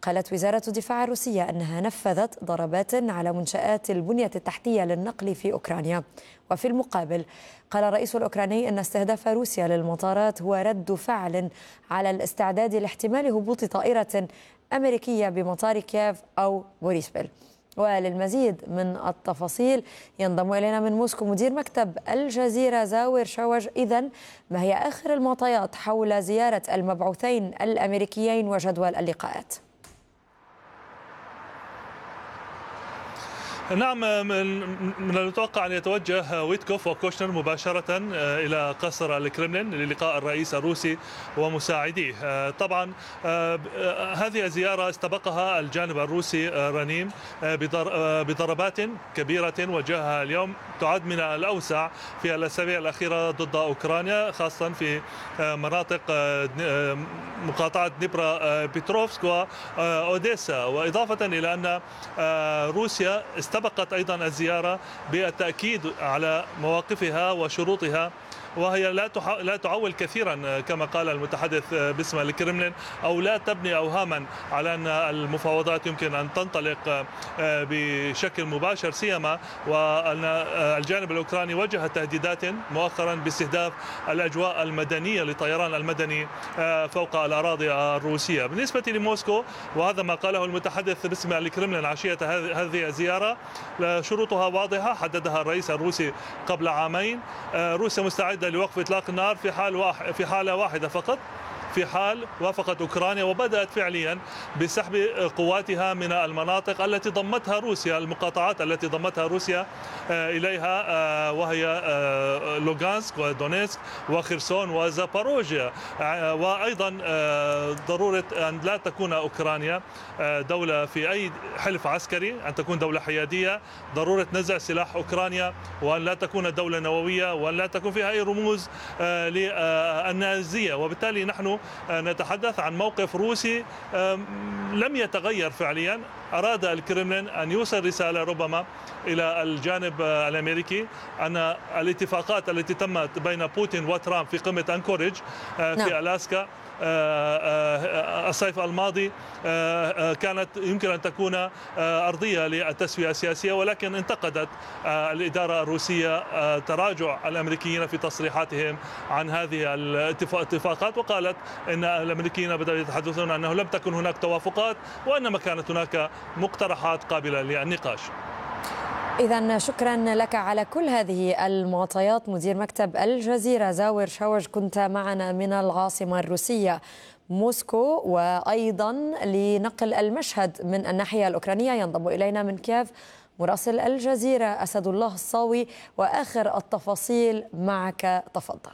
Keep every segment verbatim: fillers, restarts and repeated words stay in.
قالت وزارة الدفاع الروسية أنها نفذت ضربات على منشآت البنية التحتية للنقل في أوكرانيا. وفي المقابل قال الرئيس الأوكراني أن استهداف روسيا للمطارات هو رد فعل على الاستعداد لاحتمال هبوط طائرة أمريكية بمطار كييف أو بوريسبل. وللمزيد من التفاصيل ينضم إلينا من موسكو مدير مكتب الجزيرة زاور شاوج. إذن ما هي آخر المعطيات حول زيارة المبعوثين الأمريكيين وجدول اللقاءات؟ نعم، من المتوقع أن يتوجه ويتكوف وكوشنر مباشرة إلى قصر الكرملين للقاء الرئيس الروسي ومساعديه. طبعا هذه الزيارة استبقها الجانب الروسي رنيم بضربات كبيرة وجهها اليوم تعد من الأوسع في الأسابيع الأخيرة ضد أوكرانيا، خاصة في مناطق مقاطعة دنيبرا بيتروفسك وأوديسا. وإضافة إلى أن روسيا استبقت أيضا الزيارة بالتأكيد على مواقفها وشروطها، وهي لا لا تعول كثيرا كما قال المتحدث باسم الكرملين، أو لا تبني أوهاما على أن المفاوضات يمكن أن تنطلق بشكل مباشر، سيما وأن الجانب الأوكراني وجه تهديدات مؤخرا باستهداف الأجواء المدنية للطيران المدني فوق الأراضي الروسية. بالنسبة لموسكو، وهذا ما قاله المتحدث باسم الكرملين عشية هذه الزيارة، شروطها واضحة حددها الرئيس الروسي قبل عامين. روسيا مستعدة لوقف إطلاق النار في حال واحد في حالة واحدة فقط، في حال وافقت أوكرانيا وبدأت فعليا بسحب قواتها من المناطق التي ضمتها روسيا، المقاطعات التي ضمتها روسيا إليها، وهي لوغانسك ودونيتسك وخرسون وزاباروجيا. وأيضا ضرورة أن لا تكون أوكرانيا دولة في أي حلف عسكري، أن تكون دولة حيادية، ضرورة نزع سلاح أوكرانيا، وأن لا تكون دولة نووية، وأن لا تكون فيها أي رموز للنازية. وبالتالي نحن نتحدث عن موقف روسي لم يتغير فعليا. أراد الكرملين أن يوصل رسالة ربما إلى الجانب الأمريكي أن الاتفاقات التي تمت بين بوتين وترامب في قمة أنكوريج في ألاسكا الصيف الماضي كانت يمكن أن تكون أرضية للتسوية السياسية، ولكن انتقدت الإدارة الروسية تراجع الأمريكيين في تصريحاتهم عن هذه الاتفاقات، وقالت أن الأمريكيين بدأوا يتحدثون أنه لم تكن هناك توافقات، وإنما كانت هناك مقترحات قابلة للنقاش. إذن شكرا لك على كل هذه المعطيات مدير مكتب الجزيرة زاور شاوج، كنت معنا من العاصمة الروسية موسكو. وأيضا لنقل المشهد من الناحية الأوكرانية ينضم إلينا من كييف مراسل الجزيرة أسد الله الصاوي، وآخر التفاصيل معك، تفضل.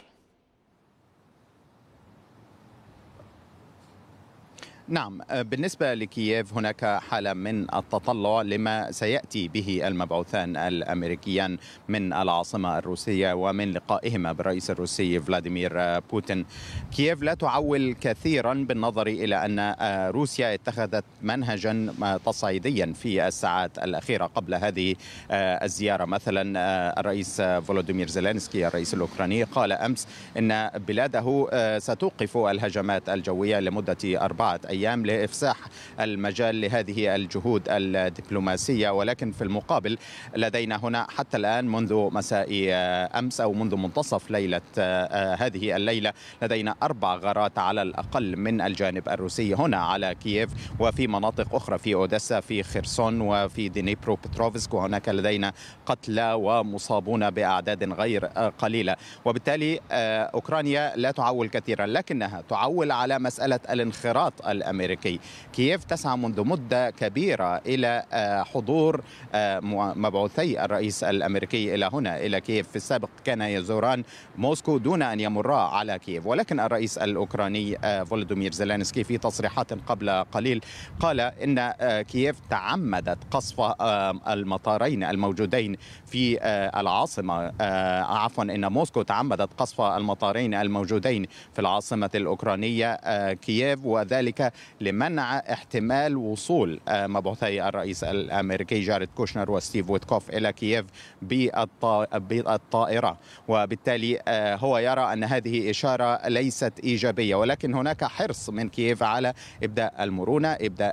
نعم، بالنسبة لكييف هناك حالة من التطلع لما سيأتي به المبعوثان الأمريكيان من العاصمة الروسية ومن لقائهما بالرئيس الروسي فلاديمير بوتين. كييف لا تعول كثيرا بالنظر إلى أن روسيا اتخذت منهجا تصعيديا في الساعات الأخيرة قبل هذه الزيارة. مثلا الرئيس فولوديمير زيلينسكي الرئيس الأوكراني قال أمس أن بلاده ستوقف الهجمات الجوية لمدة أربعة أيام لإفساح المجال لهذه الجهود الدبلوماسية. ولكن في المقابل لدينا هنا حتى الآن منذ مساء أمس أو منذ منتصف ليلة هذه الليلة لدينا أربع غارات على الأقل من الجانب الروسي هنا على كييف، وفي مناطق أخرى في أوديسا، في خرسون، وفي دنيبرو بتروفسك، وهناك لدينا قتلى ومصابون بأعداد غير قليلة. وبالتالي أوكرانيا لا تعول كثيرا، لكنها تعول على مسألة الانخراط الأمريكي. كييف تسعى منذ مدة كبيرة إلى حضور مبعوثي الرئيس الأمريكي إلى هنا إلى كييف. في السابق كان يزوران موسكو دون أن يمرا على كييف، ولكن الرئيس الأوكراني فولوديمير زيلينسكي في تصريحات قبل قليل قال إن كييف تعمدت قصف المطارين الموجودين في العاصمة، عفوا إن موسكو تعمدت قصف المطارين الموجودين في العاصمة الأوكرانية كييف، وذلك لمنع احتمال وصول مبعوثي الرئيس الأمريكي جاريد كوشنر وستيف ويتكوف إلى كييف بالطائرة. وبالتالي هو يرى أن هذه إشارة ليست إيجابية، ولكن هناك حرص من كييف على إبداء المرونة، إبداء